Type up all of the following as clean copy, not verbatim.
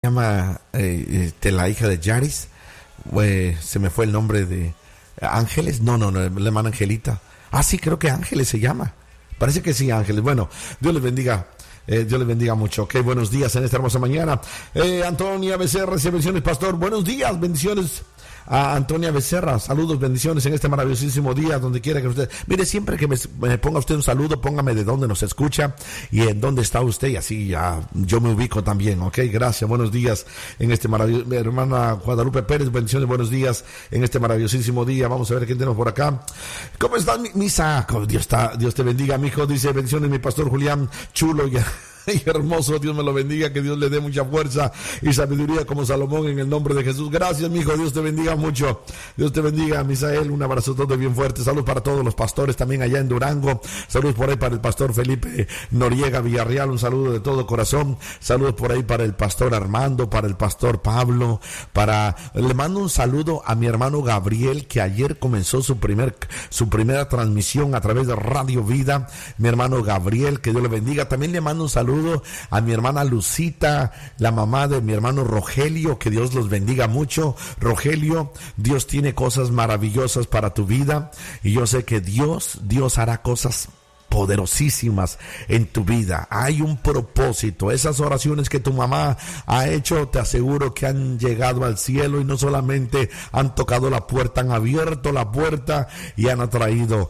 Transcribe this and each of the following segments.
llama la hija de Yaris. Se me fue el nombre de Ángeles. No, la hermana Angelita. Sí, creo que Ángeles se llama. Parece que sí, Ángeles. Bueno, Dios les bendiga. Dios les bendiga mucho. Buenos días en esta hermosa mañana. Antonia Becerra, bendiciones, pastor. Buenos días, bendiciones a Antonia Becerra. Saludos, bendiciones en este maravillosísimo día, donde quiera que usted. Mire, siempre que me ponga usted un saludo, póngame de dónde nos escucha y en dónde está usted, y así ya yo me ubico también, ¿ok? Gracias, buenos días en este maravilloso. Mi hermana Guadalupe Pérez, bendiciones, buenos días en este maravillosísimo día. Vamos a ver qué tenemos por acá. ¿Cómo estás, Misa? Dios te bendiga, mi hijo. Dice, bendiciones, mi pastor Julián, chulo y hermoso, Dios me lo bendiga, que Dios le dé mucha fuerza y sabiduría como Salomón en el nombre de Jesús. Gracias, mi hijo, Dios te bendiga mucho. Dios te bendiga, Misael, un abrazo todo bien fuerte. Saludos para todos los pastores también allá en Durango. Saludos por ahí para el pastor Felipe Noriega Villarreal, un saludo de todo corazón. Saludos por ahí para el pastor Armando, para el pastor Pablo, le mando un saludo a mi hermano Gabriel, que ayer comenzó su primera transmisión a través de Radio Vida. Mi hermano Gabriel, que Dios le bendiga. También le mando un saludo a mi hermana Lucita, la mamá de mi hermano Rogelio, que Dios los bendiga mucho. Rogelio, Dios tiene cosas maravillosas para tu vida, y yo sé que Dios hará cosas poderosísimas en tu vida. Hay un propósito. Esas oraciones que tu mamá ha hecho, te aseguro que han llegado al cielo, y no solamente han tocado la puerta, han abierto la puerta y han traído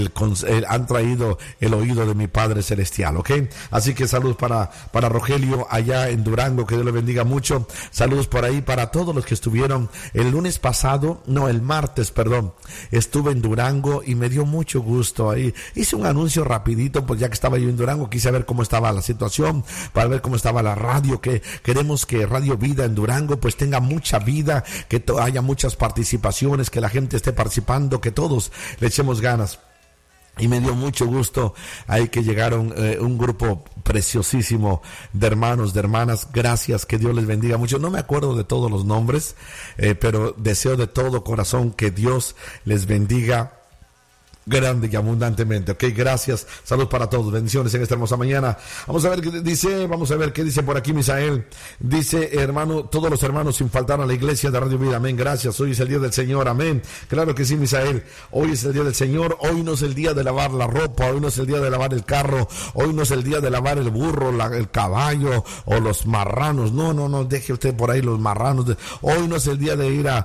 el oído de mi Padre Celestial, ¿ok? Así que saludos para Rogelio allá en Durango, que Dios le bendiga mucho. Saludos por ahí para todos los que estuvieron el martes, estuve en Durango y me dio mucho gusto. Ahí hice un anuncio rapidito, pues ya que estaba yo en Durango, quise ver cómo estaba la situación, para ver cómo estaba la radio, que queremos que Radio Vida en Durango pues tenga mucha vida, que haya muchas participaciones, que la gente esté participando, que todos le echemos ganas. Y me dio mucho gusto ahí que llegaron un grupo preciosísimo de hermanos, de hermanas. Gracias, que Dios les bendiga mucho. No me acuerdo de todos los nombres, pero deseo de todo corazón que Dios les bendiga grande y abundantemente, ok, gracias, saludos para todos, bendiciones en esta hermosa mañana. Vamos a ver qué dice por aquí Misael. Dice, hermano, todos los hermanos sin faltar a la iglesia de Radio Vida, amén, gracias, hoy es el día del Señor, amén, claro que sí, Misael, hoy es el día del Señor, hoy no es el día de lavar la ropa, hoy no es el día de lavar el carro, hoy no es el día de lavar el burro, el caballo o los marranos, no, deje usted por ahí los marranos, hoy no es el día de ir a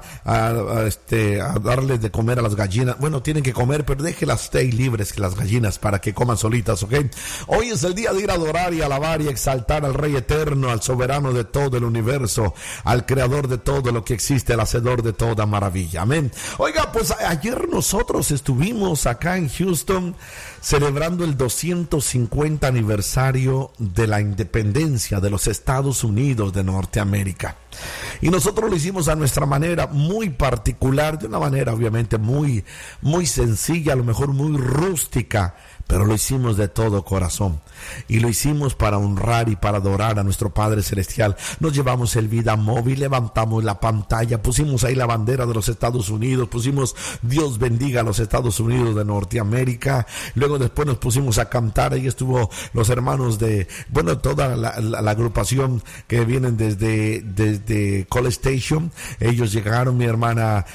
darles de comer a las gallinas, bueno, tienen que comer, pero déjelas stay libres, que las gallinas, para que coman solitas, ¿ok? Hoy es el día de ir a adorar y alabar y exaltar al Rey Eterno, al soberano de todo el universo, al creador de todo lo que existe, al hacedor de toda maravilla, amén. Oiga, pues ayer nosotros estuvimos acá en Houston celebrando el 250 aniversario de la independencia de los Estados Unidos de Norteamérica. Y nosotros lo hicimos a nuestra manera muy particular, de una manera obviamente muy sencilla, a lo mejor muy rústica, pero lo hicimos de todo corazón. Y lo hicimos para honrar y para adorar a nuestro Padre Celestial. Nos llevamos el Vida Móvil, levantamos la pantalla, pusimos ahí la bandera de los Estados Unidos, pusimos Dios bendiga a los Estados Unidos de Norteamérica. Luego después nos pusimos a cantar, ahí estuvo los hermanos toda la agrupación que vienen desde College Station. Ellos llegaron, mi hermana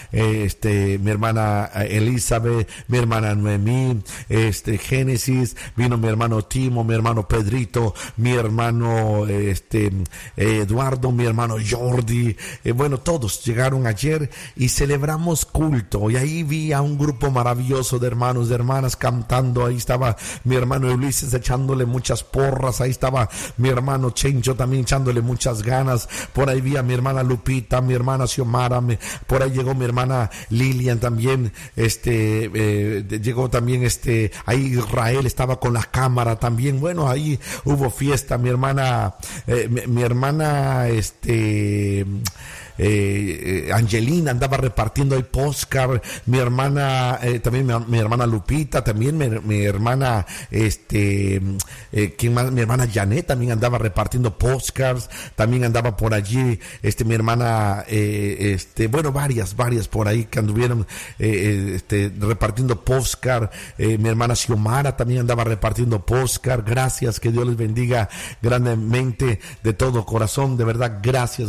Elizabeth, mi hermana Noemí, Génesis, vino mi hermano Timo, mi hermano Pedrito, mi hermano Eduardo, mi hermano Jordi, todos llegaron ayer y celebramos culto, y ahí vi a un grupo maravilloso de hermanos, de hermanas cantando. Ahí estaba mi hermano Ulises echándole muchas porras, ahí estaba mi hermano Chencho también echándole muchas ganas, por ahí vi a mi hermana Lupita, mi hermana Xiomara, por ahí llegó mi hermana Lilian también, llegó también ahí Israel estaba con la cámara también. Bueno, ahí hubo fiesta. Mi hermana Angelina andaba repartiendo ahí postcard, mi hermana, también mi hermana Lupita, también mi hermana, ¿quién más? Mi hermana Janet también andaba repartiendo postcards, también andaba por allí, mi hermana, bueno, varias por ahí que anduvieron, repartiendo postcard, mi hermana Xiomara también andaba repartiendo postcard. Gracias, que Dios les bendiga grandemente de todo corazón, de verdad, gracias.